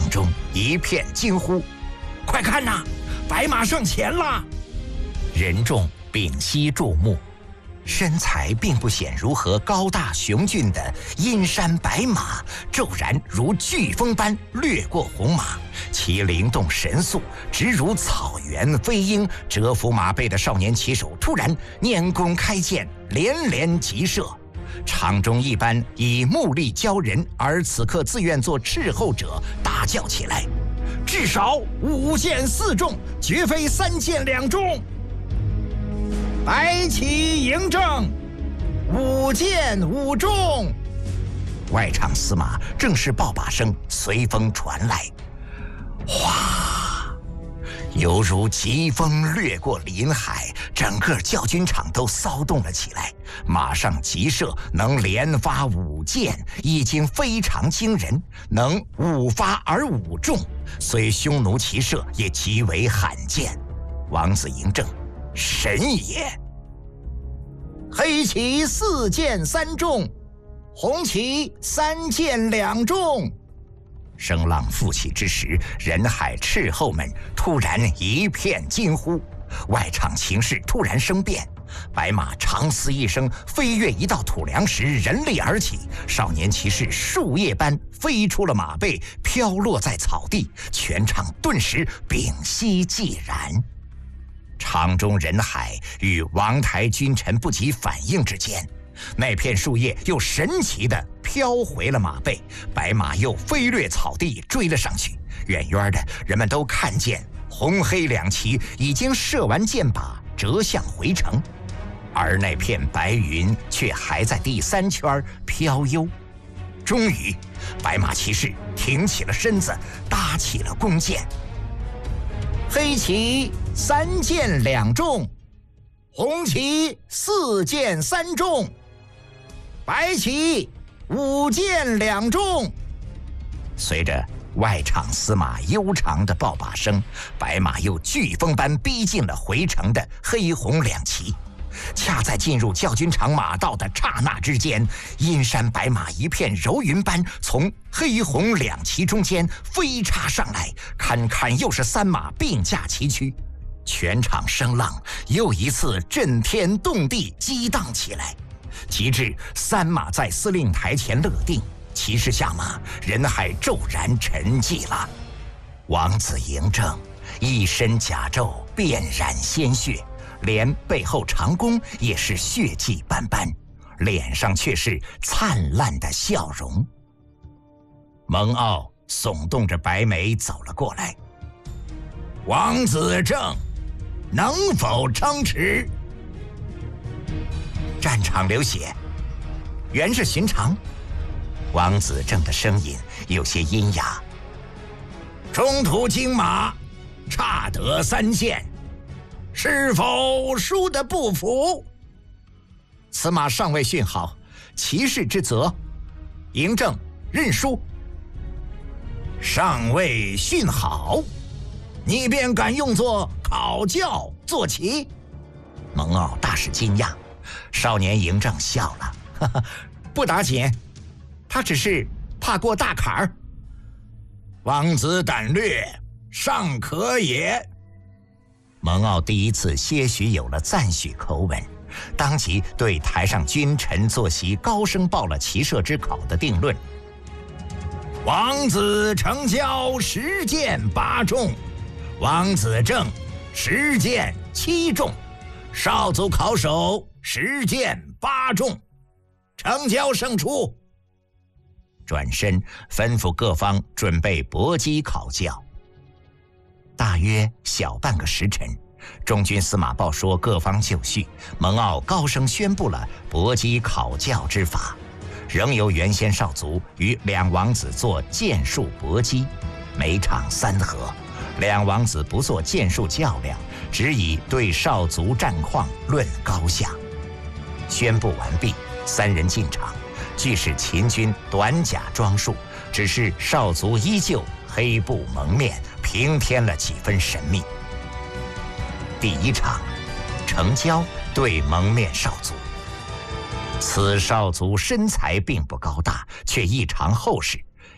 中一片惊呼：“快看呐，白马上前了！”人众屏息注目，身材并不显如何高大雄峻的阴山白马，骤然如飓风般掠过红马，其灵动神速，直如草原飞鹰。蛰伏马背的少年骑手突然拈弓开箭，连连急射。场中一般以目力教人，而此刻自愿做斥候者大叫起来：“至少5箭4中，绝非3箭2中！白旗迎正，5箭5中！”外场司马正是报把声随风传来，哗，犹如疾风掠过林海，整个教军场都骚动了起来。马上急射能连发5箭，已经非常惊人，能5发而5中，虽匈奴骑射也极为罕见。王子嬴政，神也！黑旗4箭3中，红旗3箭2中。声浪复起之时，人海斥候们突然一片惊呼，外场情势突然生变。白马长嘶一声，飞越一道土梁时，人力而起，少年骑士树叶般飞出了马背，飘落在草地，全场顿时屏息寂然。场中人海与王台君臣不及反应之间，那片树叶又神奇地飘回了马背，白马又飞掠草地追了上去。远远的人们都看见红黑2旗已经射完箭靶，折向回城，而那片白云却还在第3圈飘悠。终于，白马骑士挺起了身子，搭起了弓箭。黑旗3箭2中，红旗4箭3中，白旗5箭2中。随着外场司马悠长的报把声，白马又飓风般逼近了回城的黑红2旗。恰在进入教军场马道的刹那之间，阴山白马一片柔云般从黑红2旗中间飞插上来，堪堪又是3马并驾齐驱。全场声浪又一次震天动地激荡起来，及至3马在司令台前勒定，骑士下马，人海骤然沉寂了。王子嬴政一身甲胄遍染鲜血，连背后长弓也是血迹斑斑，脸上却是灿烂的笑容。蒙骜耸动着白眉走了过来：“王子政，能否称持？”战场流血，原是寻常。王子政的声音有些阴哑：“中途经马，差得3箭，是否输得不服？”此马尚未训好，骑士之责，嬴政认输。尚未训好，你便敢用作考教坐骑？蒙骜大是惊讶。少年嬴政笑了：“哈哈，不打紧，他只是怕过大坎儿。王子胆略，尚可也。”蒙骜第一次些许有了赞许口吻，当即对台上君臣坐席高声报了骑射之考的定论：“王子成交10箭8中，王子政10箭7中，少卒考手10箭8中，成交胜出。”转身吩咐各方准备搏击考教。大约小半个时辰，中军司马报说各方就绪，蒙骜高声宣布了搏击考教之法，仍由原先少卒与2王子做剑术搏击，每场3合，2王子不做剑术较量，只以对少卒战况论高下。宣布完毕，3人进场，俱是秦军短甲装束，只是少卒依旧黑布蒙面，平添了几分神秘。第1场，成交对蒙面少卒。此少卒身材并不高大，却异常厚实，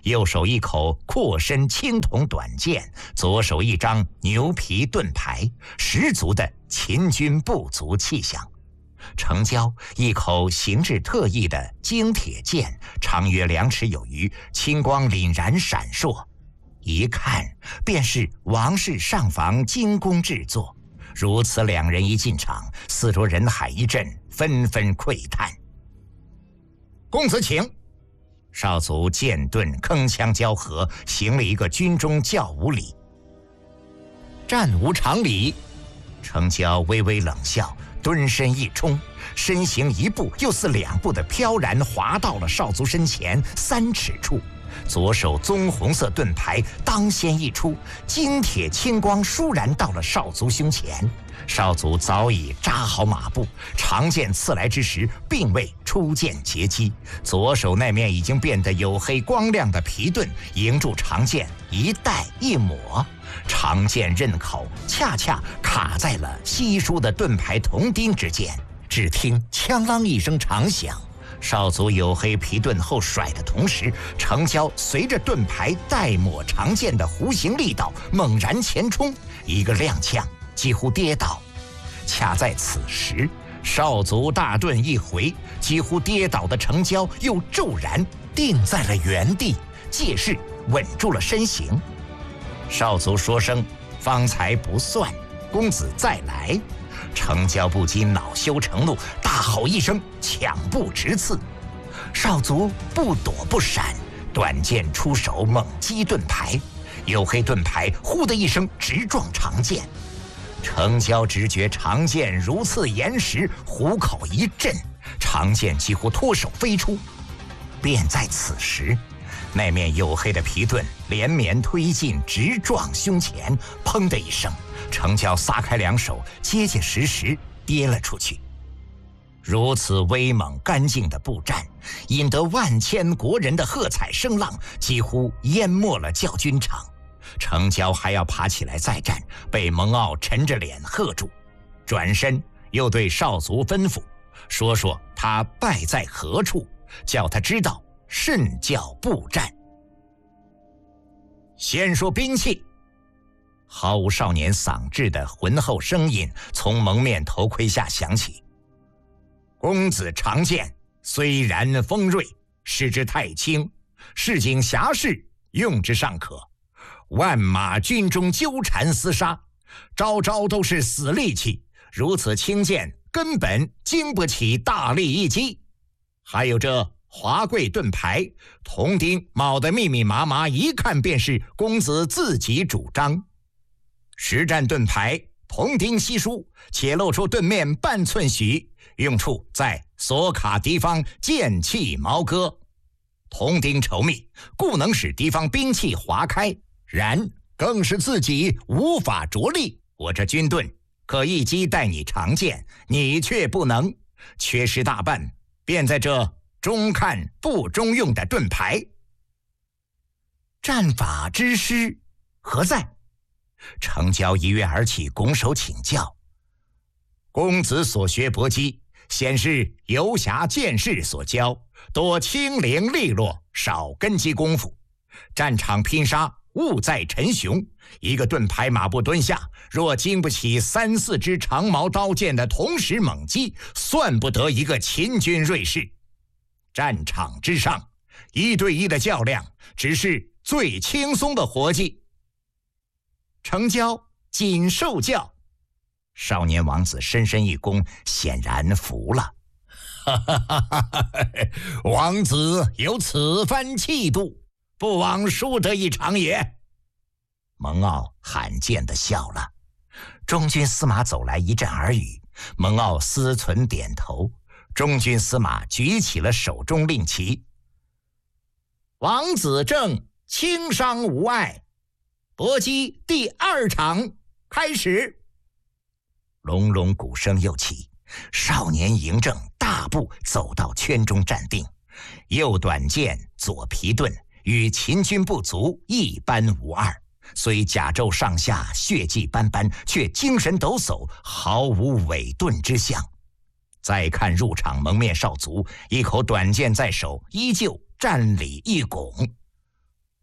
右手一口阔身青铜短剑，左手一张牛皮盾牌，十足的秦军部族气象。程交一口形制特异的精铁剑，长约2尺有余，青光凛然闪烁，一看便是王室上房精工制作。如此两人一进场，四周人海一震，纷纷喟叹。公子请。少卒剑盾铿锵交合，行了一个军中教武礼。战无常理。程交微微冷笑，蹲身一冲，身形一步又似2步的飘然滑到了少卒身前3尺处，左手棕红色盾牌当先一出，金铁青光倏然到了少卒胸前。少卒早已扎好马步，长剑刺来之时，并未出剑截击，左手那面已经变得黝黑光亮的皮盾迎住长剑，一带一抹，长剑刃口恰恰卡在了稀疏的盾牌铜钉之间。只听锵啷一声长响，少卒黝黑皮盾后甩的同时，程交随着盾牌带抹长剑的弧形力道猛然前冲，一个踉跄，几乎跌倒。恰在此时，少卒大盾一回，几乎跌倒的程交又骤然定在了原地，借势稳住了身形。少卒说声方才不算，公子再来。程交不禁恼羞成怒，大吼一声，抢步直刺。少卒不躲不闪，短剑出手猛击盾牌，黝黑盾牌呼的一声直撞长剑。程交直觉长剑如刺岩石，虎口一震，长剑几乎脱手飞出。便在此时，那面黝黑的皮盾连绵推进，直撞胸前，砰的一声，程交撒开2手，结结实实跌了出去。如此威猛干净的步战，引得万千国人的喝彩声浪，几乎淹没了教军场。程交还要爬起来再战，被蒙骜沉着脸喝住，转身又对少卒吩咐，说他败在何处，叫他知道慎教步战。先说兵器。毫无少年嗓质的浑厚声音从蒙面头盔下响起。公子长剑虽然锋锐，使之太轻，市井侠士用之尚可，万马军中纠缠厮杀，招招都是死利器，如此轻剑根本经不起大力一击。还有这华贵盾牌，铜钉铆得密密麻麻，一看便是公子自己主张。实战盾牌铜钉稀疏，且露出盾面半寸许，用处在锁卡敌方剑气矛戈。铜钉稠密，故能使敌方兵器划开，然更是自己无法着力。我这军盾可一击带你长剑，你却不能，缺失大半，便在这中看不中用的盾牌。战法之师何在？程交一跃而起，拱手请教。公子所学搏击，显是游侠剑士所教，多轻灵利落，少根基功夫。战场拼杀，务在沉雄。一个盾牌马步蹲下，若经不起3、4支长矛刀剑的同时猛击，算不得一个秦军锐士。战场之上，1对1的较量只是最轻松的活计。程交谨受教。少年王子深深一躬，显然服了。王子有此番气度，不枉输得一场也。蒙骜罕见地笑了。中军司马走来一阵耳语，蒙骜思忖点头。中军司马举起了手中令旗。王子正轻伤无碍，搏击第2场开始。隆隆鼓声又起，少年嬴政大步走到圈中站定，右短剑，左皮盾，与秦军不足一般无二。虽甲胄上下血迹斑斑，却精神抖擞，毫无伪钝之象。再看入场蒙面少卒，一口短剑在手，依旧站立一拱。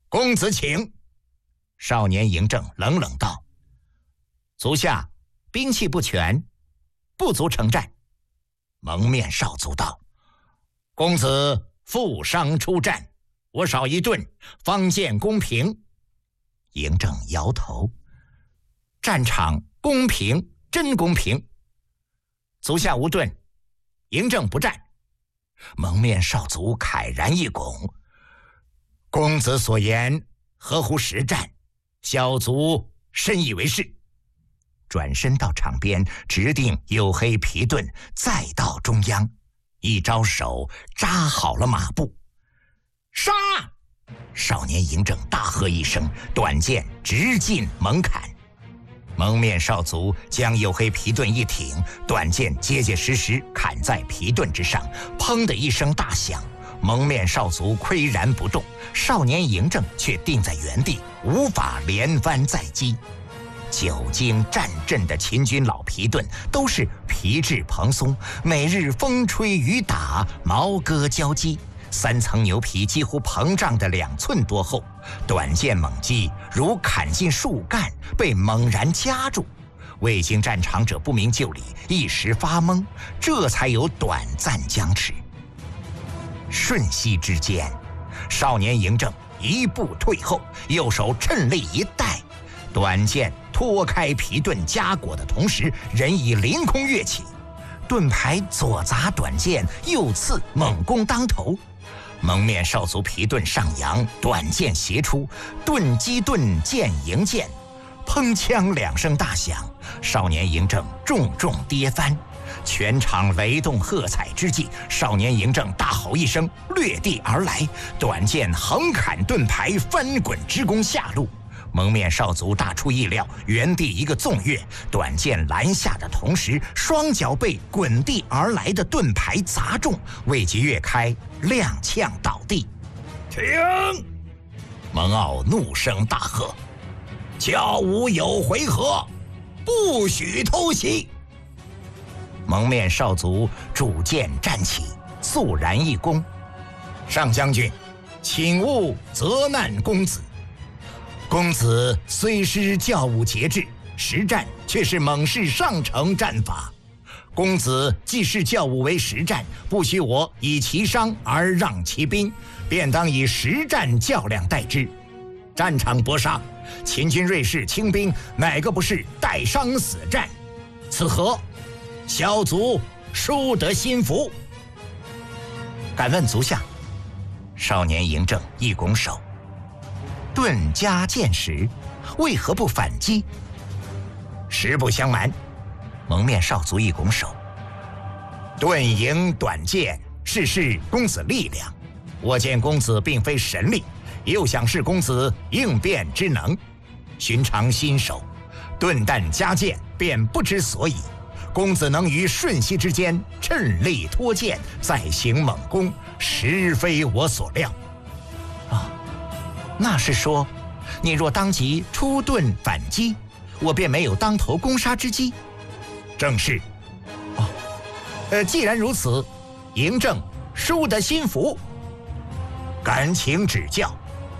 公子请。少年嬴政冷冷道：“足下兵器不全，不足成战。”蒙面少卒道：“公子负伤出战，我少一顿，方见公平。”嬴政摇头：“战场公平，真公平。足下无盾，嬴政不战。”蒙面少卒慨然一拱：“公子所言合乎实战，小卒深以为是。”转身到场边，直定黝黑皮盾，再到中央，一招手扎好了马步。杀！少年嬴政大喝一声，短剑直进猛砍。蒙面少卒将黝黑皮盾一挺，短剑结结实实砍在皮盾之上，砰的一声大响，蒙面少卒岿然不动，少年嬴政却定在原地，无法连番再击。久经战阵的秦军老皮盾都是皮质蓬松，每日风吹雨打，毛戈交击，3层牛皮几乎膨胀的2寸多厚，短剑猛击如砍进树干，被猛然夹住。未经战场者不明就里，一时发懵，这才有短暂僵持。瞬息之间，少年嬴政一步退后，右手趁力一带，短剑脱开皮盾夹裹的同时，人已凌空跃起，盾牌左砸短剑，右刺猛攻当头。蒙面少卒皮盾上扬，短剑斜出，盾击盾，剑迎剑，砰锵2声大响，少年嬴政重重跌翻。全场雷动喝彩之际，少年嬴政大吼一声，掠地而来，短剑横砍盾牌，翻滚直攻下路。蒙面少卒大出意料，原地一个纵跃，短剑拦下的同时，双脚被滚地而来的盾牌砸中，未及跃开，踉跄倒地。停！蒙骜怒声大喝：“教武有回合，不许偷袭！”蒙面少卒拄剑站起，肃然一躬：“上将军，请勿责难公子。公子虽施教武节制，实战却是猛士上乘战法。公子既视教武为实战，不许我以其伤而让其兵，便当以实战较量待之。战场搏杀，秦军锐士轻兵，哪个不是带伤死战？此何？小卒殊得心服。敢问足下？”少年嬴政一拱手：“盾加剑时，为何不反击？”实不相瞒，蒙面少卒一拱手：“盾迎短剑，是公子力量。我见公子并非神力，又想试公子应变之能。寻常新手，盾弹加剑，便不知所以。公子能于瞬息之间趁力脱剑，再行猛攻，实非我所料。”啊，那是说，你若当即出盾反击，我便没有当头攻杀之机。正是。既然如此，嬴政殊得心服，敢请指教。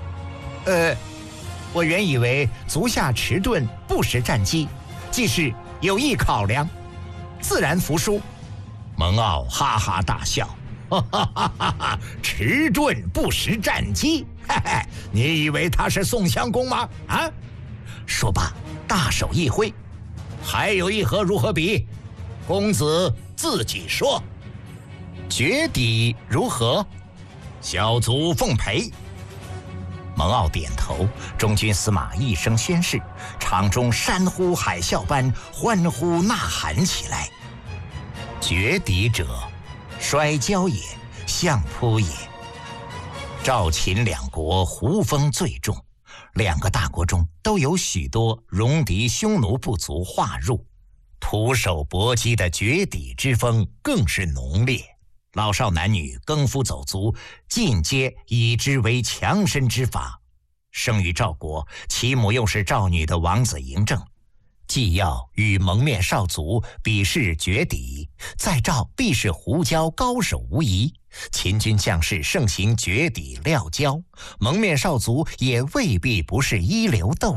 我原以为足下持盾不识战机，既是有意考量，自然服输。蒙骜哈哈大笑：“哈哈哈哈哈！持盾不识战机，嘿嘿，你以为他是宋襄公吗？啊！”说罢，大手一挥：“还有一合如何比？公子自己说。绝底如何？小卒奉陪。”蒙骜点头，中军司马一声宣誓，场中山呼海啸般欢呼呐喊起来。绝敌者，摔跤也，相扑也。赵秦两国胡风最重，两个大国中都有许多戎狄匈奴部族划入，徒手搏击的绝底之风更是浓烈。老少男女耕夫走卒，尽皆以之为强身之法。生于赵国，其母又是赵女的王子嬴政， 既要与蒙面少卒比试决敌，再召必是胡椒高手无疑。秦军将士盛行绝底料椒，蒙面少卒也未必不是一流斗